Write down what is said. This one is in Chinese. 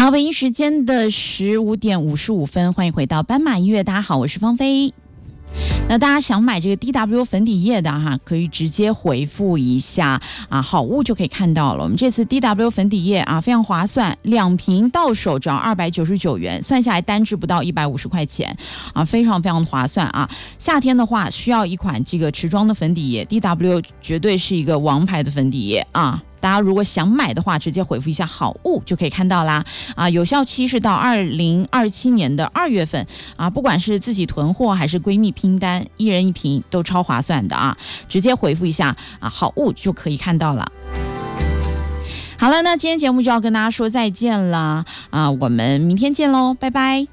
好，北京时间的15:55，欢迎回到斑马音乐。大家好，我是芳菲。那大家想买这个 DW 粉底液的哈，可以直接回复一下好物就可以看到了。我们这次 DW 粉底液非常划算，2瓶到手只要299元，算下来单支不到150块钱非常非常划算夏天的话需要一款这个持妆的粉底液 ，DW 绝对是一个王牌的粉底液大家如果想买的话，直接回复一下好物就可以看到啦有效期是到2027年的2月份不管是自己囤货还是闺蜜拼单，1人1瓶都超划算的直接回复一下好物就可以看到了。好了，那今天节目就要跟大家说再见了我们明天见喽，拜拜。